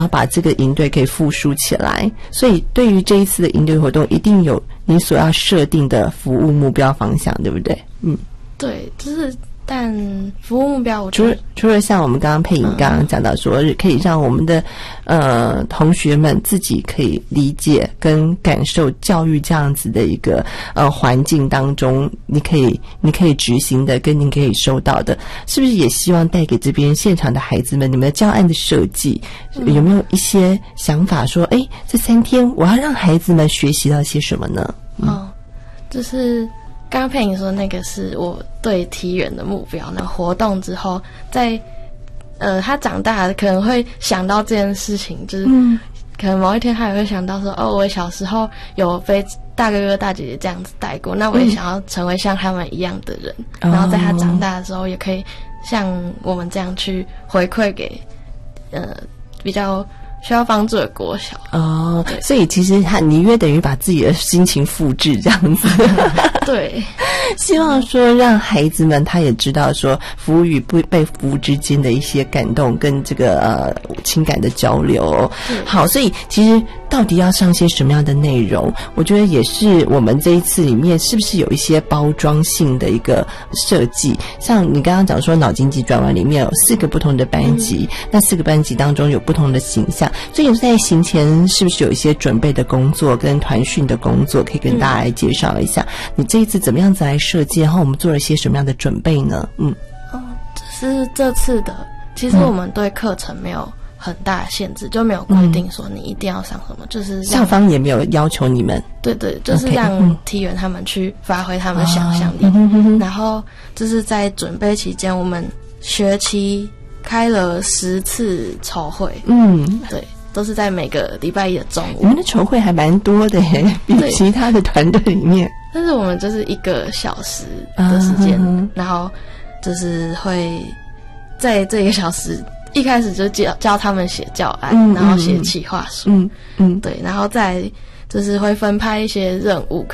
然后把这个营队可以复苏起来。所以对于这一次的营队活动，一定有你所要设定的服务目标方向，对不对？ 对，就是但服务目标我觉得除了像我们刚刚佩颖刚刚讲到说，可以让我们的同学们自己可以理解跟感受教育这样子的一个环境当中，你可以执行的跟你可以收到的，是不是也希望带给这边现场的孩子们，你们的教案的设计有没有一些想法说，这3天我要让孩子们学习到些什么呢？ 就是刚刚佩颖说那个是我对体园的目标，那活动之后在他长大了可能会想到这件事情，就是可能某一天他也会想到说，我小时候有被大哥哥大姐姐这样子带过，那我也想要成为像他们一样的人，然后在他长大的时候也可以像我们这样去回馈给比较需要帮助的国小。 所以其实你约等于把自己的心情复制这样子。 对， 希望说让孩子们他也知道说服务与不被服务之间的一些感动跟这个情感的交流。好，所以其实到底要上些什么样的内容，我觉得也是我们这一次里面是不是有一些包装性的一个设计。像你刚刚讲说脑筋急转弯里面有4个不同的班级，那4个班级当中有不同的形象，所以在行前是不是有一些准备的工作跟团训的工作可以跟大家来介绍一下，你这一次怎么样子来设计，然后我们做了些什么样的准备呢？ 是这次的，其实我们对课程没有很大的限制，就没有规定说你一定要上什么，就是校方也没有要求你们。 对，就是让体员他们去发挥他们的想象力。然后就是在准备期间，我们学期开了10次筹会。对，都是在每个礼拜一的中午。 你们的筹会还蛮多的耶，比其他的团队里面。 但是我们就是1个小时的时间，然后就是会在这1个小时一开始就教他们写教案，然后写企划书。对，然后再就是会分派一些任务。